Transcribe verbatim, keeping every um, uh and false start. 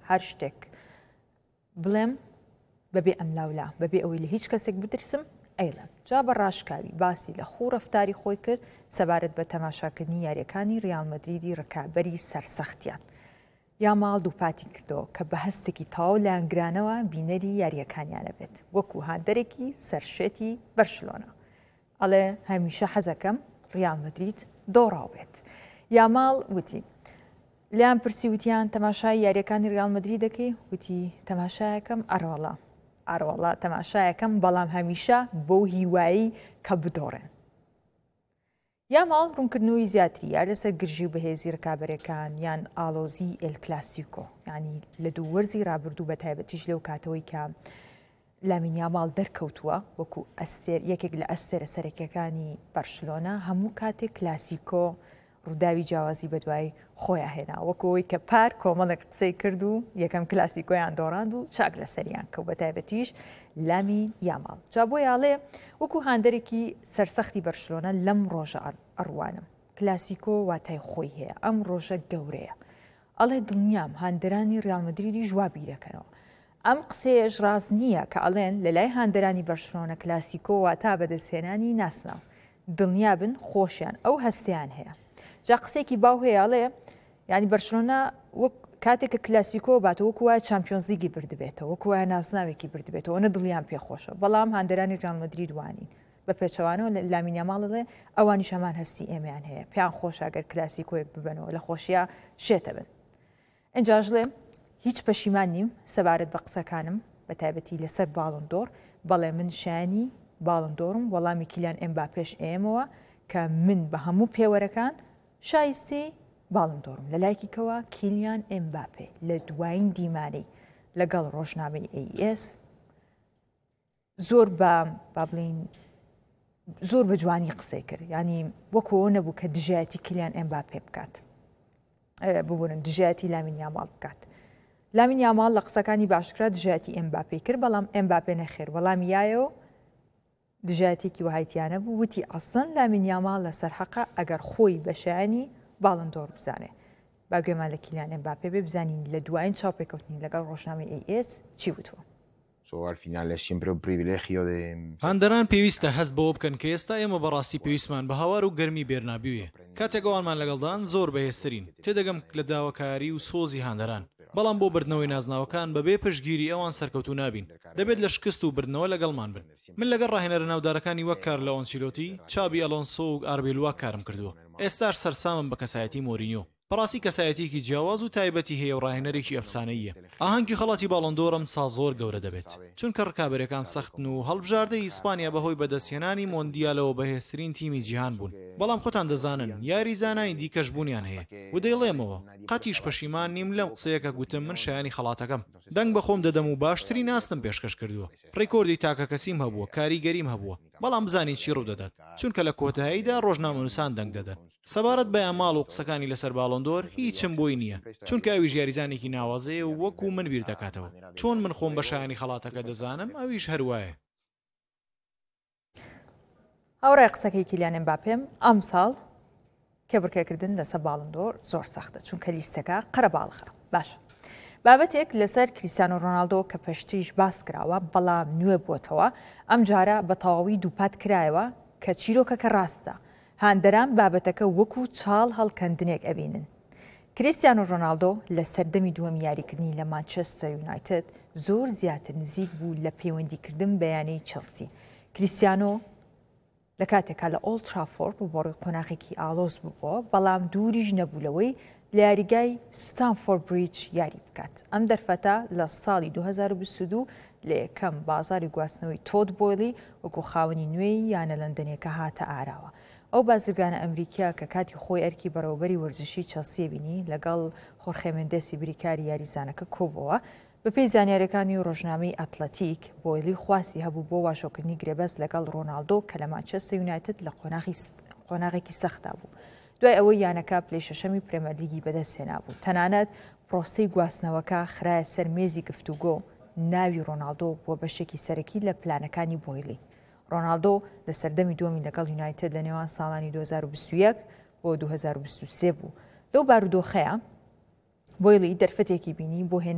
هەر شتێک بڵێم بەبێ ئەملاولا بەبێ ئەوەی لە هیچ کەسێک بترسم ئەیڵم. جا بە ڕاشکاوی باسی لە خوو ڕەفتاری خۆی کرد سەبارەت بە تەماشاکردنی یاریەکانی ڕیال مەدریدی ڕکابەری سەرسەختیان. یاماڵ دووپاتی کردەوە کە بە هەستێکی تاو لایەنگرانەوە بینەری یاریەکانیانە بێت وەکو هاندەرێکی سەرشێتی بەرشلۆنە. ئەڵێ هەمیشە حەزەکەم ڕیال مەدرید دۆڕاو بێت. یاماڵ وتی لیان پرسی وتیان تەماشای یاریەکانی ڕیال مەدرید دەکەی؟ وتی تەماشایەکەم ئەڕۆڵە ئەڕۆڵە تەماشایەکەم بەڵام هەمیشە بۆ هیوایی کە بدۆڕێن. یاماڵ ڕوونکردنەوەی زیاتری یا لەسەر گرژی و بەهێزی ڕکابەرەکان یان ئالۆزی ئێل کلاسیکۆ ینی لە دوو وەرزی ڕابردوو بە تایبەتیش لەو کاتەوەی کە لامین یاماڵ دەرکەوتووە وەکو ئەستێر یەکێک لە ئەستێرە سەرەکیەکانی بەرشلۆنە هەموو کاتێک کلاسیکۆ ڕووداوی جیاوازی بە دوای خۆیان هێنا وەکەوەی کە پار کۆمەڵێک قسەی کرد و یەکەم کلاسیکۆیان دۆڕاند و چاک لە سەریان کەوت بە تایبەتیش لامین یاماڵ. جا بۆ یاڵێ وەکو هاندەرێکی سەرسەختی بەرشلۆنە لەم ڕۆژە ئەڕوانم کلاسیکۆ واتای خۆی هەیە ئەم ڕۆژە گەورەیە. ئەڵێ دڵنیام هاندەرانی ڕیال مەدریدی جوابیرەکەنەوە. ئەم قسەیەش ڕاز نییە کە ئەڵێن لە لای هاندەرانی بەرشلۆنە کلاسیکۆ واتا بەدەستهێنانی ناسناو دڵنیا بن خۆشیان ئەو هەستیان هەیە. جا قسێکی باو هەیەڵێ ینی بەرشلۆنە وەک کاتێک کە کلاسیکۆ باتە وەکو وایە چامپیۆنز لیگی بردبێتەوە وەکو وایە ناسناوێکی بردبێتەوە نە دڵیان پێخۆشە بەڵام هاندەرانی ڕیال مەدرید وانین بە پێچەوانەوە لە لامین یاماڵڵێ ئەوانی شەمان هەستی ئێمەیان هەیە پێیان خۆش ئەگەر کلاسیکۆیەک ببنەوە لە خۆشیە شێتە بن. ئەنجاژڵێ هیچ پەشیمان نیم سەبارەت بە قسەکانم بە تایبەتی لەسەر باڵۆن دۆر بەڵێ من شانی باڵۆن دۆرم وەڵامی کیلیان ئێمباپێش ئێمەوە کە من بە هەموو پێوەرەکان شایستەی باڵم دۆڕم لە لایکیکەوە کیلیان ئێمباپێ لە دوایین دیمانەی لەگەڵ ڕۆژنامەی ئێ ئی ئێس زۆر بە با بڵین زۆر بە جوانی قسەی کرد ینی وەکەوە نەبوو کە دژایەتی کیلیان ئێمباپێ بکات ببوورن دژایەتی لامین یاماڵ بکات. لامین یاماڵ لە قسەکانی باشکرا دژایەتی ئێمباپێ کرد بەڵام ئێمباپێ نەخێر وەڵام یایەوە دژایەتێکی وهایتیانە بوو وتی ئەسڵەن لامین یاماڵ لەسەر حەقە ئەگەر خۆی بەشایانی باڵن دۆر بزانێ با گوێمان لە کیلیان ئێمباپێ بێ بزانین لە دوایین چاوپێکەوتنی لەگەڵ ڕۆژنامەی ئێ ئی ئێس چی وتووە. هاندەران پێویستە هەست بەوە بکەن کە ئێستا ئێمە بەڕاستی پێویستمان بە هاوار و گەرمی بێرنابیویە کاتێکەوانمان لەگەڵدان زۆر بەهێزترین تێدەگەم لە داواکاری و سۆزی هاندەران بەڵام بۆ بردنەوەی نازناوەکان بەبێ پشتگیری ئەوان سەرکەوتو نابین دەبێت لە شکست و بردنەوە لەگەڵمان بن. من لەگەڵ ڕاهێنەرە ناودارەکانی وەک کارلۆ ئەنچیلۆتی چابی ئەلۆنسۆ و ئاربێلوا کارم کردووە ئێستاش سەرسامم بە کەسایەتی مۆرینیۆ بەڕاستی کەسایەتێکی جیاواز و تایبەتی هەیە و ڕاهێنەرێکی ئەفسانەیە. ئاهەنگی خەڵاتی باڵۆندۆرم ساڵ زۆر گەورە دەبێت چونکە ڕکابەرەکان سەختن و هەڵبژاردەی ئیسپانیا بەهۆی بەدەستهێنانی مۆندیالەوە بەهێزترین تیمی جیهان بوون بەڵام خۆتان دەزانن یاری زانانی دیکەش بوونیان هەیە و دەیڵێمەوە قەتیش پەشیمان نیم لەم قسەیەکە گوتم من شایانی خەڵاتەکەم دەنگ بە خۆم دەدەم و باشترین ناستم پێشکەش کردووە ڕێکۆردی تاکە کەسیم هەبووە کاریگەریم هەبووە بەڵام بزانی چی ڕوو دەدات چونکە لە کۆتاییدا ڕۆژنامەنووسان دەنگ دەدەن. سەبارەت بە یاماڵ و قسەکانی لەسەر باڵۆن دۆر هیچم بۆی نییە چونکە ئەویش یاریزانێکی ناوازەیە و وەکو من بیر دەکاتەوە چۆن من خۆم بە شایانی خەڵاتەکە دەزانم ئەویش هەروایە. هاوڕێ قسەکەی کیلیان ئێمباپێم ئەم ساڵ کە بڕکێکردن لەسەر باڵۆن دۆر زۆر سەختە چونکە لیستەکە قەرە باڵخە. باشە بابەتێک لەسەر کریستیانۆ ڕۆناڵدۆ کە پشتیش باس کراوە بەڵام نوێ بووتەوە ئەم جارە بە تەواوی دووپات کرایەوە کە چیرۆکەکە ڕاستە هاندەران بابەتەکە وەکو چاڵ هەڵکەندنێک ئەبینن. کریستیانۆ ڕۆناڵدۆ لە سەردەمی دووەمی یاریکردنی لە مانچەستەر یونایتد زۆر زیاتر نزیک بوو لە پەیوەندیکردن بەیانەی چەلسی. کریستیانۆ لە کاتێکا لە ئۆڵد ترافۆرد بوو بۆ ڕووی قۆناغێکی ئالۆز بووبەوە بەڵام دووریش نەبوولەوەی لە یاریگای ستانفۆرد بریج یاری بکات. ئەم دەرفەتە لە ساڵی دوو هەزار و بیست و دوو لە یەکەم بازاری گواستنەوەی تۆد بۆیلی وەکو خاوەنی نوێی یانە لەندەنێکە هاتە ئاراوە. ئەو بازرگانە ئەمریکا کە کاتی خۆی ئەرکی بەڕێوەبەری وەرزشی چەلسیە بینی لەگەڵ خۆرخێ مێندێسی بریکاری یاریزانەکە کۆبەوە بەپێی زانیاریەکانی و ڕۆژنامەی ئەتلەتیک بۆیلی خواسی هەبوو بۆ واشۆکردنی گرێبەست لەگەڵ ڕۆناڵدۆ کە لە مانچەستەر یونایتد لە قۆناغێکی سەختا بوو. دوای ئەوەی یانەکە پلەی شەشەمی پرێمەرلیگی بەدەستهێنا بوو تەنانەت پرۆسەی گواستنەوەکە خرایە سەر مێزی گفتوگۆ ناوی ڕۆناڵدۆ بۆ بەشێکی سەرەکی لە پلانەکانی بۆیلی. ڕۆناڵدۆ لە سەردەمی دووەمی لەگەڵ یونایتد لە نێوان ساڵانی دوو هەزار و بیست و یەک بۆ دوو هەزار و بیست و سێ بوو. لەو بارودۆخەیە بۆیلی دەرفەتێکی بینی بۆ هێنە